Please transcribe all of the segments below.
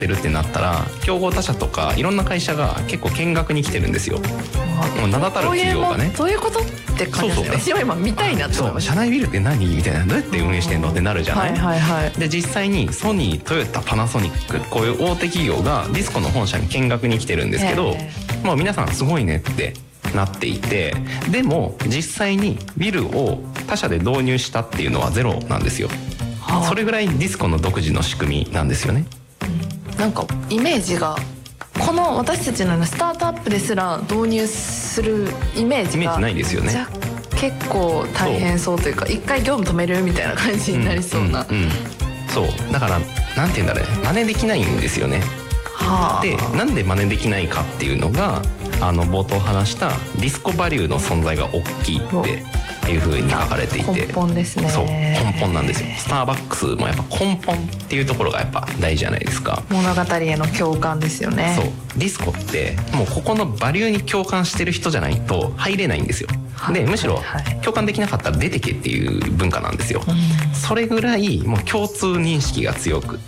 ってるってなったら競合他社とかいろんな会社が結構見学に来てるんですよ。もう名だたる企業がね。 そういうことって感じですね。私は今見たいなって思いました。 社内ビルって何みたいな、どうやって運営してんのってなるじゃない。で実際にソニー、トヨタ、パナソニック、こういう大手企業がディスコの本社に見学に来てるんですけど、もう皆さんすごいねってなっていて、でも実際にビルを他社で導入したっていうのはゼロなんですよ。それぐらいディスコの独自の仕組みなんですよね。 なんかイメージがこの私たちのスタートアップですら導入するイメージがないですよね。 結構大変そうというか、一回業務止めるみたいな感じになりそうな、 そうだからなんて言うんだろうね、真似できないんですよね。でなんで真似できないかっていうのが冒頭話したディスコバリューの存在が大きいっていう風に書かれていて、 根本ですね。 そう根本なんですよ。スターバックスもやっぱ根本っていうところがやっぱ大事じゃないですか。 物語への共感ですよね。 そうディスコってもうここのバリューに共感してる人じゃないと入れないんですよ。でむしろ共感できなかったら出てけっていう文化なんですよ。それぐらいもう共通認識が強くって、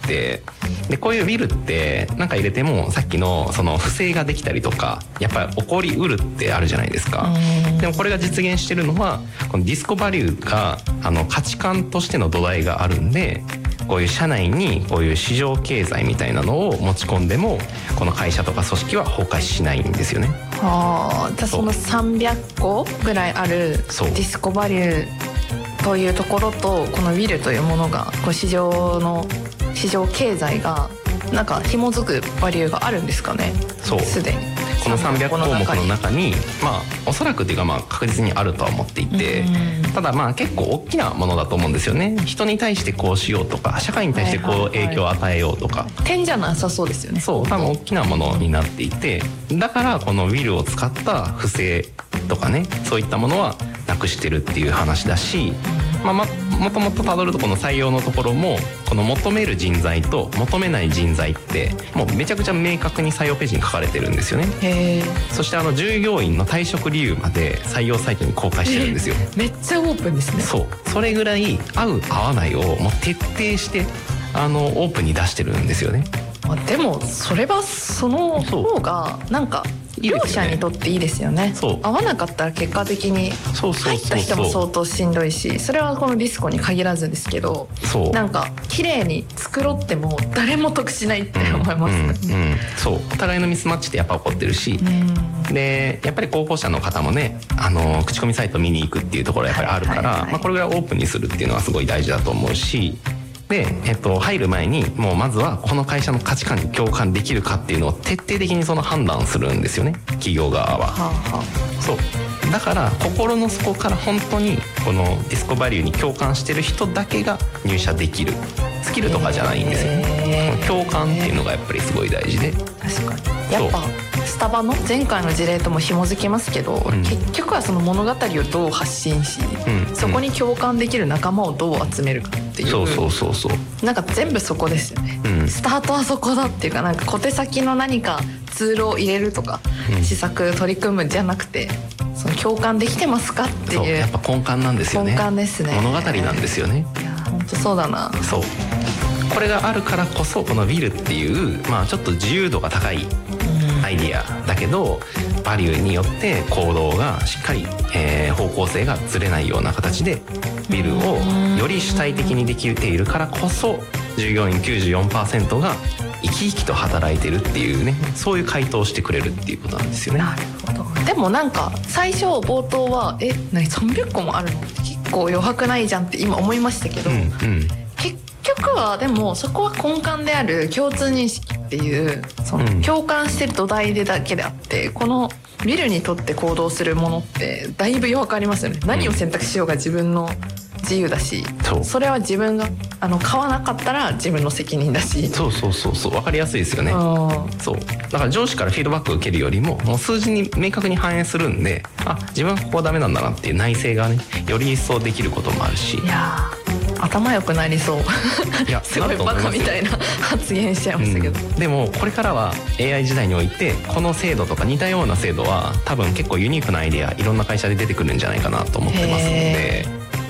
でこういうビルってなんか入れてもさっきのその不正ができたりとかやっぱり起こりうるってあるじゃないですか。でもこれが実現してるのはこのディスコバリューが価値観としての土台があるんで、こういう社内にこういう市場経済みたいなのを持ち込んでもこの会社とか組織は崩壊しないんですよね。 じゃあその300個ぐらいあるディスコバリューというところとこのビルというものがこう市場経済がなんか紐づくバリューがあるんですかね。 そうすでにこの300項目の中におそらくっていうか確実にあるとは思っていて、ただ結構大きなものだと思うんですよね。人に対してこうしようとか社会に対してこう影響を与えようとか、 点じゃなさそうですよね。 そう多分大きなものになっていて、だからこのウィルを使った不正とかね、そういったものはなくしてるっていう話だし、もともとたどるとこの採用のところもこの求める人材と求めない人材ってもうめちゃくちゃ明確に採用ページに書かれてるんですよね。そして従業員の退職理由まで採用サイトに公開してるんですよ。 めっちゃオープンですね。 それぐらい合う合わないをもう徹底してオープンに出してるんですよね。 でもそれはその方がなんか両者にとっていいですよね。合わなかったら結果的に入った人も相当しんどいし、それはこのディスコに限らずですけど、なんか綺麗に作ろっても誰も得しないって思います。 そうお互いのミスマッチってやっぱ起こってるし、でやっぱり広報者の方もね口コミサイト見に行くっていうところやっぱりあるから、これぐらいオープンにするっていうのはすごい大事だと思うし、で、入る前にもうまずはこの会社の価値観に共感できるかっていうのを徹底的にその判断するんですよね、企業側は。そうだから心の底から本当にこのディスコバリューに共感してる人だけが入社できるスキルとかじゃないんですよね。共感っていうのがやっぱりすごい大事で。 確かにやっぱスタバの前回の事例とも紐づきますけど、結局はその物語をどう発信し、そこに共感できる仲間をどう集めるかっていう、なんか全部そこですよね。スタートはそこだっていうか、なんか小手先の何かツールを入れるとか、施策取り組むんじゃなくて、その共感できてますかっていう、 やっぱ根幹なんですよね。 根幹ですね。 物語なんですよね。 いや本当そうだな。 そうこれがあるからこそこのビルっていうちょっと自由度が高いアイディアだけど、バリューによって行動がしっかり、方向性がずれないような形でビルをより主体的にできているからこそ、従業員 94% が生き生きと働いてるっていうね、そういう回答をしてくれるっていうことなんですよね。 なるほど。でもなんか最初冒頭は何300個もあるのって結構余白ないじゃんって今思いましたけど、結局はでもそこは根幹である共通認識っていうその共感してる土台でだけであって、このビルにとって行動するものってだいぶよくありますよね。何を選択しようが自分の自由だし、それは自分が買わなかったら自分の責任だし。 そう分かりやすいですよね。そうだから上司からフィードバックを受けるよりももう数字に明確に反映するんで、自分はここはダメなんだなっていう内省がねより一層できることもあるし。 いや頭良くなりそう。いやすごいバカみたいな発言しちゃいましたけど、 でもこれからは AI 時代においてこの制度とか似たような制度は多分結構ユニークなアイデアいろんな会社で出てくるんじゃないかなと思ってますので、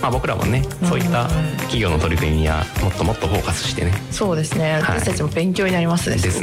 僕らもねそういった企業の取り組みにはもっともっとフォーカスしてね。 そうですね、私たちも勉強になりますね。 です